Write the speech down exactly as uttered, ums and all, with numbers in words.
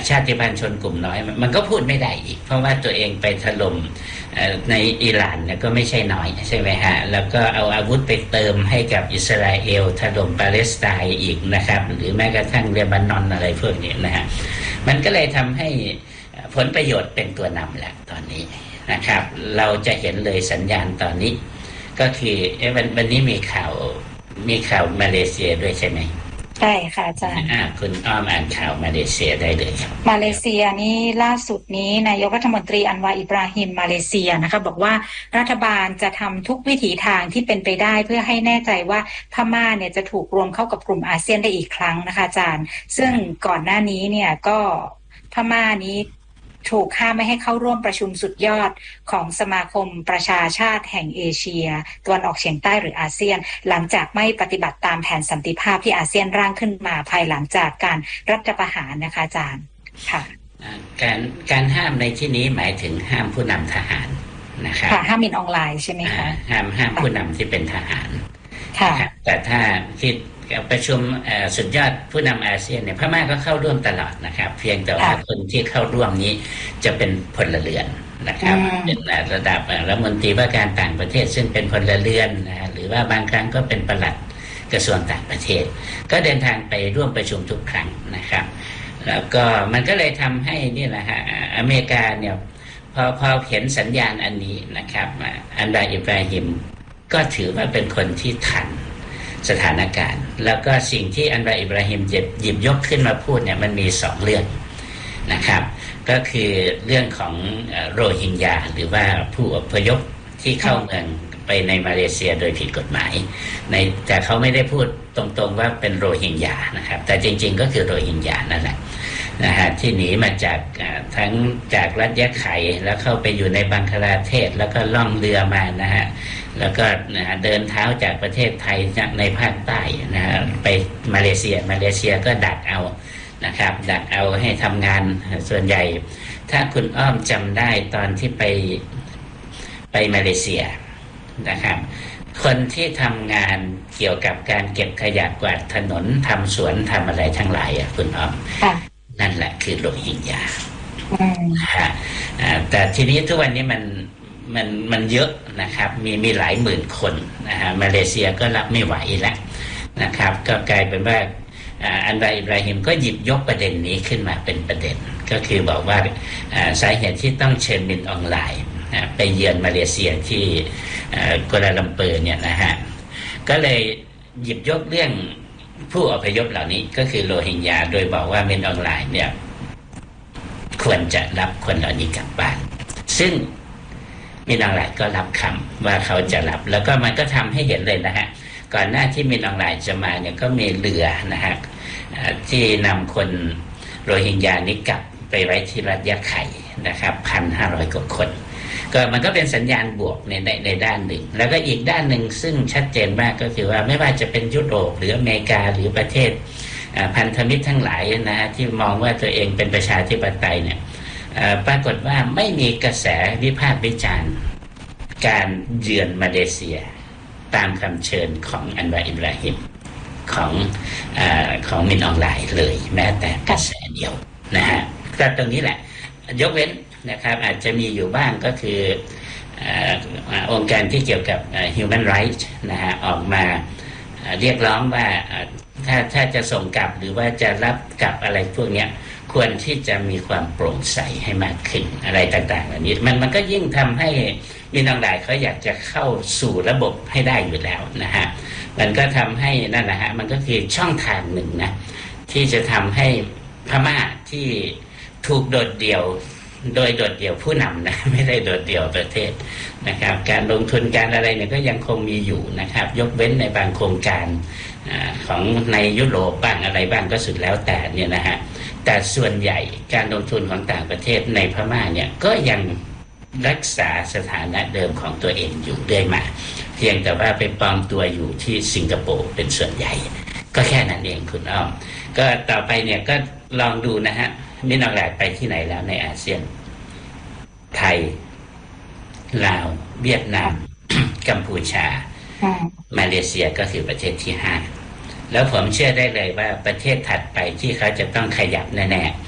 ชาติพันธุ์ชนกลุ่มน้อยมันก็พูดไม่ได้อีกเพราะว่าตัวเองไปถล่มในอิหร่านเนี่ยก็ไม่ใช่น้อยใช่ไหมฮะแล้วก็เอาอาวุธไปเติมให้กับอิสราเอลถล่มปาเลสไตน์อีกนะครับหรือแม้กระทั่งเลบานอนอะไรพวกนี้นะฮะมันก็เลยทำให้ผลประโยชน์เป็นตัวนำแหละตอนนี้นะครับเราจะเห็นเลยสัญญาณตอนนี้ก็คือวันวันนี้มีข่าวมีข่าวมาเลเซียด้วยใช่ไหมใช่ค่ะอาจารย์อ่าคุณอ้อมอ่านข่าวมาเลเซียได้เลยครับมาเลเซียนี่ล่าสุดนี้นายกรัฐมนตรีอันวาอิบราฮิมมาเลเซียนะคะบอกว่ารัฐบาลจะทำทุกวิถีทางที่เป็นไปได้เพื่อให้แน่ใจว่าพม่าเนี่ยจะถูกรวมเข้ากับกลุ่มอาเซียนได้อีกครั้งนะคะอาจารย์ซึ่งก่อนหน้านี้เนี่ยก็พม่านี้ถูกห้ามไม่ให้เข้าร่วมประชุมสุดยอดของสมาคมประชาชาติแห่งเอเชียตะวันออกเฉียงใต้หรืออาเซียนหลังจากไม่ปฏิบัติตามแผนสันติภาพที่อาเซียนร่างขึ้นมาภายหลังจากการรัฐประหารนะคะอาจารย์ค่ะการการห้ามในที่นี้หมายถึงห้ามผู้นำทหารนะครับค่ะห้ามหมิ่นออนไลน์ใช่ไหมคะห้ามห้ามผู้นำที่เป็นทหารค่ะแต่ถ้าที่ประชุมสุดยอดผู้นำอาเซียนเนี่ยพม่าก็เข้าร่วมตลอดนะครับเพียงแต่ว่าคนที่เข้าร่วมนี้จะเป็นพลเรือนนะครับเป็นระดับรัฐมนตรีว่าการต่างประเทศซึ่งเป็นพลเรือนนะหรือว่าบางครั้งก็เป็นปลัดกระทรวงต่างประเทศก็เดินทางไปร่วมประชุมทุกครั้งนะครับแล้วก็มันก็เลยทำให้นี่แหละฮะอเมริกาเนี่ยพอพอเห็นสัญญาณอันนี้นะครับอันวาอิบราฮิมก็ถือว่าเป็นคนที่ทันสถานการณ์แล้วก็สิ่งที่อันวาอิบราฮิมหยิบยกขึ้นมาพูดเนี่ยมันมีสองเรื่องนะครับก็คือเรื่องของโรฮิงญาหรือว่าผู้อพยพที่เข้าเมืองไปในมาเลเซียโดยผิดกฎหมายในแต่เขาไม่ได้พูดตรงๆว่าเป็นโรฮิงญานะครับแต่จริงๆก็คือโรฮิงญานั่นแหละนะฮะที่หนีมาจากทั้งจากรัฐยะไข่แล้วเข้าไปอยู่ในบังคลาเทศแล้วก็ล่องเรือมานะฮะแล้วก็เดินเท้าจากประเทศไทยในภาคใต้นะฮะไปมาเลเซียมาเลเซียก็ดักเอานะครับดักเอาให้ทำงานส่วนใหญ่ถ้าคุณอ้อมจำได้ตอนที่ไปไปมาเลเซียนะครับคนที่ทำงานเกี่ยวกับการเก็บขยะกวาดถนนทำสวนทำอะไรทั้งหลายอ่ะคุณอ้อมนั่นแหละคือโรฮิงญาฮะแต่ทีนี้ทุกวันนี้มันมันมันเยอะนะครับมีมีหลายหมื่นคนนะฮะมาเลเซียก็รับไม่ไหวแล้วนะครับก็กลายเป็นว่าอันวาอิบราฮิมก็หยิบยกประเด็นนี้ขึ้นมาเป็นประเด็นก็คือบอกว่าสาเหตุที่ต้องเชิญมินออนไลน์ไปเยือนมาเลเซียที่กัวลาลัมเปอร์เนี่ยนะฮะก็เลยหยิบยกเรื่องผู้อพยพเหล่านี้ก็คือโรฮิงญาโดยบอกว่ามินออนไลน์เนี่ยควรจะรับคนเหล่านี้กลับบ้านซึ่งมินออนไลน์ก็รับคำว่าเขาจะรับแล้วก็มันก็ทำให้เห็นเลยนะฮะก่อนหน้าที่มินออนไลน์จะมาเนี่ยก็มีเรือนะฮะที่นำคนโรฮิงญานี้กลับไปไว้ที่รัฐยะไข่นะครับพันห้าร้อยกว่าคนก็มันก็เป็นสัญญาณบวกในในในด้านหนึ่งแล้วก็อีกด้านหนึ่งซึ่งชัดเจนมากก็คือว่าไม่ว่าจะเป็นยุโรปหรืออเมริกาหรือประเทศพันธมิตรทั้งหลายนะฮะที่มองว่าตัวเองเป็นประชาธิปไตยเนี่ยปรากฏว่าไม่มีกระแสวิพากษ์วิจารณ์การเยือนมาเลเซียตามคำเชิญของอันวาอิบราฮิมของอ่าของมินออนไลน์เลยแม้แต่กระแสเดียวนะฮะก็ตรงนี้แหละยกเว้นนะครับอาจจะมีอยู่บ้างก็คือองค์การที่เกี่ยวกับ human rights นะฮะออกมาเรียกร้องว่าถ้าถ้าจะส่งกลับหรือว่าจะรับกลับอะไรพวกนี้ควรที่จะมีความโปร่งใสให้มากขึ้นอะไรต่างๆเหล่านี้มันมันก็ยิ่งทำให้มินออนไลน์เขาอยากจะเข้าสู่ระบบให้ได้อยู่แล้วนะฮะมันก็ทำให้นั่นแหละฮะมันก็คือช่องทางหนึ่งนะที่จะทำให้พม่าที่ถูกโดดเดี่ยวโดยโดดเดี่ยวผู้นำนะไม่ได้โดดเดี่ยวประเทศนะครับการลงทุนการอะไรเนี่ยก็ยังคงมีอยู่นะครับยกเว้นในบางโครงการของในยุโรปบ้างอะไรบ้างก็สุดแล้วแต่เนี่ยนะฮะแต่ส่วนใหญ่การลงทุนของต่างประเทศในพม่าเนี่ยก็ยังรักษาสถานะเดิมของตัวเองอยู่เรื่อยมาเพียงแต่ว่าไปปลอมตัวอยู่ที่สิงคโปร์เป็นส่วนใหญ่ก็แค่นั้นเองคุณอ้อมก็ต่อไปเนี่ยก็ลองดูนะฮะมินออนไลน์ไปที่ไหนแล้วในอาเซียนไทยลาวเวียดนามกัมพูชามาเลเซียก็คือประเทศที่ห้าแล้วผมเชื่อได้เลยว่าประเทศถัดไปที่เขาจะต้องขยับแน่ๆ